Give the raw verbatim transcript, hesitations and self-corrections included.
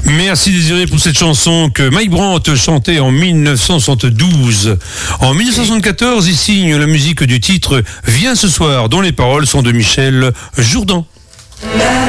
Merci Désiré pour cette chanson que Mike Brandt chantait en dix-neuf cent soixante-douze. En dix-neuf cent soixante-quatorze, il signe la musique du titre Viens ce soir, dont les paroles sont de Michel Jourdan.